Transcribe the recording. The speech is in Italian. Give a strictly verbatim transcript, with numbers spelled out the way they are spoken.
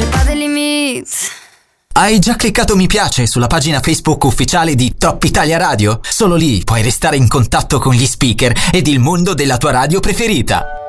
j'ai pas de limite. Hai già cliccato mi piace sulla pagina Facebook ufficiale di Top Italia Radio? Solo lì puoi restare in contatto con gli speaker ed il mondo della tua radio preferita.